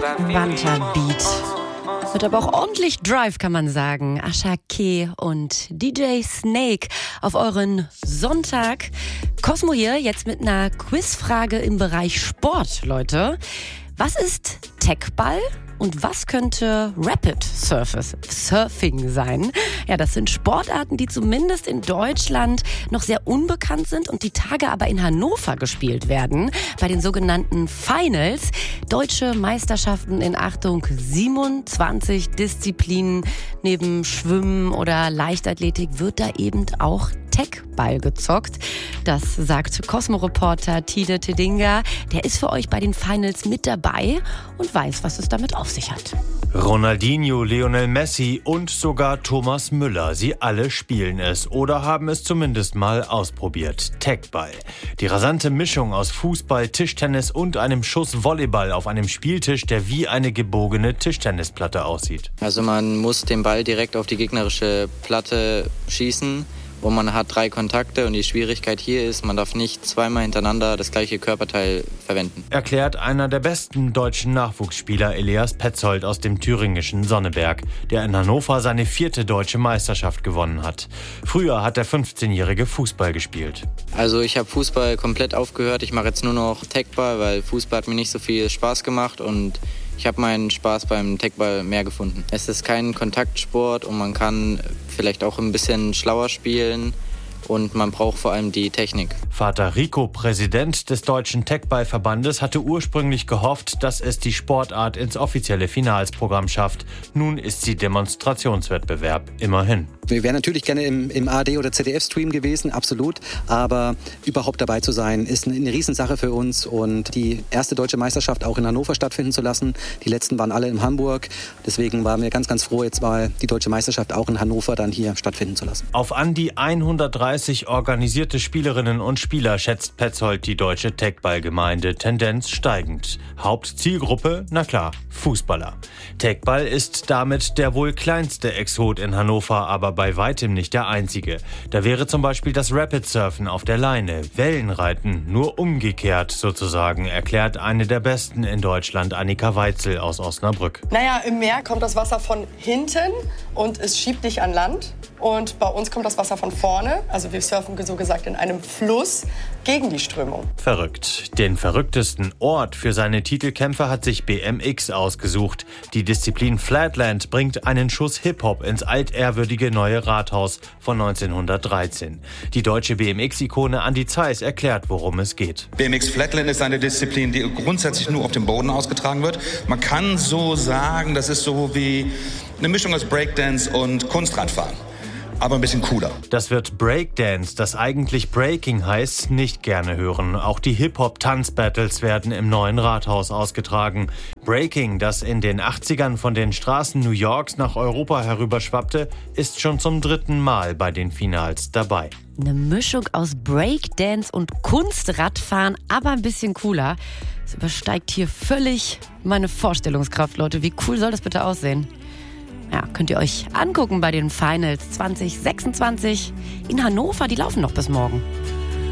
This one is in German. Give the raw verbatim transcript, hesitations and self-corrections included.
entspannter Beat. Wird aber auch ordentlich Drive, kann man sagen. Asha K. und D J Snake auf euren Sonntag. Cosmo hier, jetzt mit einer Quizfrage im Bereich Sport, Leute. Was ist Techball? Und was könnte Rapid Surface, Surfing sein? Ja, das sind Sportarten, die zumindest in Deutschland noch sehr unbekannt sind und die Tage aber in Hannover gespielt werden. Bei den sogenannten Finals. Deutsche Meisterschaften in, Achtung, siebenundzwanzig Disziplinen. Neben Schwimmen oder Leichtathletik wird da eben auch Techball gezockt. Das sagt Cosmo-Reporter Tide Tedinga. Der ist für euch bei den Finals mit dabei und weiß, was es damit auf sich hat. Ronaldinho, Lionel Messi und sogar Thomas Müller. Sie alle spielen es oder haben es zumindest mal ausprobiert. Techball. Die rasante Mischung aus Fußball, Tischtennis und einem Schuss Volleyball auf einem Spieltisch, der wie eine gebogene Tischtennisplatte aussieht. Also man muss den Ball direkt auf die gegnerische Platte schießen. Und man hat drei Kontakte und die Schwierigkeit hier ist, man darf nicht zweimal hintereinander das gleiche Körperteil verwenden. Erklärt einer der besten deutschen Nachwuchsspieler Elias Petzold aus dem thüringischen Sonneberg, der in Hannover seine vierte deutsche Meisterschaft gewonnen hat. Früher hat der fünfzehnjährige Fußball gespielt. Also ich habe Fußball komplett aufgehört, ich mache jetzt nur noch Techball, weil Fußball hat mir nicht so viel Spaß gemacht und ich habe meinen Spaß beim Techball mehr gefunden. Es ist kein Kontaktsport und man kann vielleicht auch ein bisschen schlauer spielen und man braucht vor allem die Technik. Vater Rico, Präsident des Deutschen Techball-Verbandes, hatte ursprünglich gehofft, dass es die Sportart ins offizielle Finalsprogramm schafft. Nun ist sie Demonstrationswettbewerb, immerhin. Wir wären natürlich gerne im, im A R D- oder Z D F-Stream gewesen, absolut. Aber überhaupt dabei zu sein, ist eine, eine Riesensache für uns. Und die erste deutsche Meisterschaft auch in Hannover stattfinden zu lassen. Die letzten waren alle in Hamburg. Deswegen waren wir ganz, ganz froh, jetzt mal die deutsche Meisterschaft auch in Hannover dann hier stattfinden zu lassen. Auf an die hundertdreißig organisierte Spielerinnen und Spieler schätzt Petzold die deutsche Techball-Gemeinde, Tendenz steigend. Hauptzielgruppe, na klar, Fußballer. Techball ist damit der wohl kleinste Exot in Hannover, aber bei weitem nicht der einzige. Da wäre zum Beispiel das Rapid Surfen auf der Leine, Wellenreiten, nur umgekehrt sozusagen, erklärt eine der besten in Deutschland, Annika Weitzel aus Osnabrück. Naja, im Meer kommt das Wasser von hinten und es schiebt dich an Land. Und bei uns kommt das Wasser von vorne, also wir surfen so gesagt in einem Fluss gegen die Strömung. Verrückt. Den verrücktesten Ort für seine Titelkämpfe hat sich B M X ausgesucht. Die Disziplin Flatland bringt einen Schuss Hip-Hop ins altehrwürdige neue Rathaus von neunzehnhundertdreizehn. Die deutsche B M X-Ikone Andi Zeiss erklärt, worum es geht. B M X Flatland ist eine Disziplin, die grundsätzlich nur auf dem Boden ausgetragen wird. Man kann so sagen, das ist so wie eine Mischung aus Breakdance und Kunstradfahren. Aber ein bisschen cooler. Das wird Breakdance, das eigentlich Breaking heißt, nicht gerne hören. Auch die Hip-Hop-Tanz-Battles werden im neuen Rathaus ausgetragen. Breaking, das in den achtzigern von den Straßen New Yorks nach Europa herüberschwappte, ist schon zum dritten Mal bei den Finals dabei. Eine Mischung aus Breakdance und Kunstradfahren, aber ein bisschen cooler. Es übersteigt hier völlig meine Vorstellungskraft, Leute. Wie cool soll das bitte aussehen? Ja, könnt ihr euch angucken bei den Finals zwanzig sechsundzwanzig in Hannover. Die laufen noch bis morgen.